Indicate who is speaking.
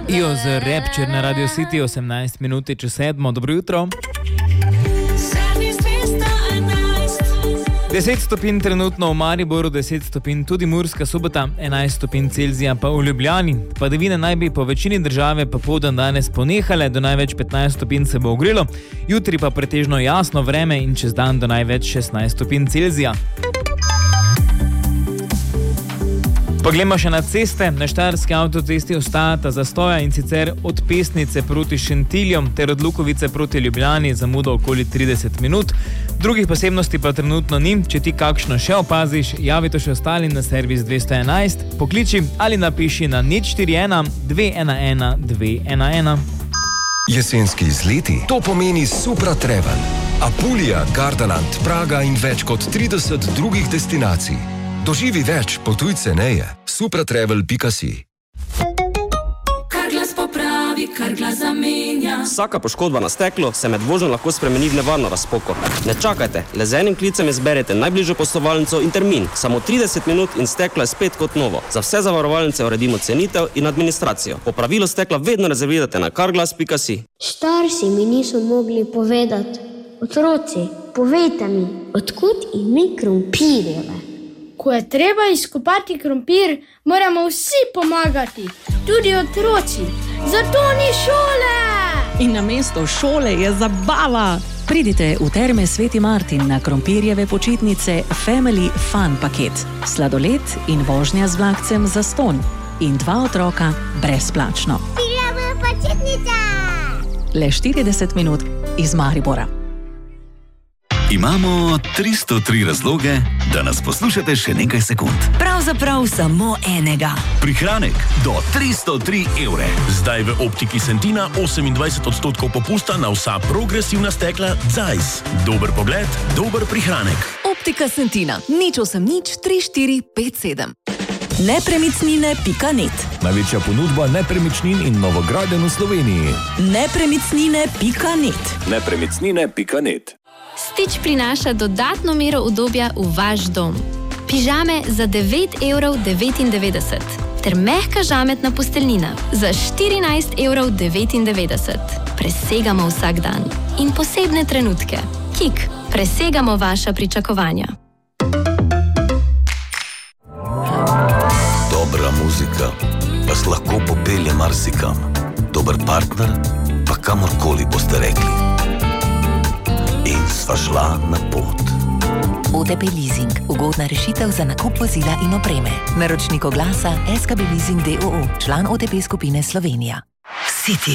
Speaker 1: Io z Rapture na Radio City 18 minuti čez 7. Dobro jutro. 10 stopinj trenutno v Mariboru, 10 stopinj tudi Murska Sobota, 11 stopinj Celzija pa v Ljubljani. Padavine naj bi po večini države popoldan danes ponehale, do največ 15 stopinj se bo ogrelo, jutri pa pretežno jasno vreme in čez dan do največ 16 stopinj Celzija. Poglejmo še na ceste. Na Štajerski avtocesti ostajata zastoja in sicer od Pesnice proti Šentilju ter od Lukovice proti Ljubljani zamudo okoli 30 minut. Drugih posebnosti pa trenutno ni. Če ti kakšno še opaziš, javi to še ostali na servis 211, pokliči ali napiši na 041 211 211.
Speaker 2: Jesenski izleti, to pomeni Supra Travel. Apulija, Gardaland, Praga in več kot 30 drugih destinacij. Doživi več, potuj ceneje. Supratravel.si.
Speaker 3: Carglass popravi, Carglass zamenja.
Speaker 4: Vsaka poškodba na steklu se med vožnjo lahko spremeni v nevarno razpoko. Ne čakajte, le z enim klicem izberete najbližjo poslovalnico in termin. Samo 30 minut in steklo je spet kot novo. Za vse zavarovalnice uredimo cenitev in administracijo. Popravilo stekla vedno rezervirate na Carglass.si.
Speaker 5: Starši mi niso mogli povedati. Otroci, povejte mi, odkud ime krompirjeve?
Speaker 6: Ko je treba izkopati krompir, moramo vsi pomagati, tudi otroci. Zato ni šole!
Speaker 7: In namesto šole je zabava. Pridite v Terme Sveti Martin na krompirjeve počitnice Family Fun paket. Sladoled in vožnja z vlakcem zastonj. In 2 otroka brezplačno.
Speaker 5: Pirava počitnica!
Speaker 7: Le 40 minut iz Maribora.
Speaker 8: Imamo 303 razloge, da nas poslušate še nekaj sekund.
Speaker 9: Pravzaprav samo enega.
Speaker 10: Prihranek do 303 evre. Zdaj v Optiki Sentina 28% popusta na vsa progresivna stekla Zeiss. Dober pogled, dober prihranek.
Speaker 9: Optika Sentina. 080 3457. Nepremičnine.net.
Speaker 11: Največja ponudba nepremičnin in novogradenj v Sloveniji.
Speaker 9: Nepremičnine.net.
Speaker 11: Nepremičnine.net.
Speaker 12: Stitch prinaša dodatno mero udobja v vaš dom. Pižame za 9,99 € ter mehka žametna posteljnina za 14,99 €. Presegamo vsak dan in posebne trenutke. Kik, presegamo vaša pričakovanja.
Speaker 13: Dobra muzika vas lahko popelje marsikam. Dober partner pa kamorkoli boste rekli. In sva šla na pot.
Speaker 9: OTP Leasing. Ugodna rešitev za nakup vozila in opreme. Naročnik oglasa SKB Leasing d.o.o. Član OTP skupine Slovenija. City.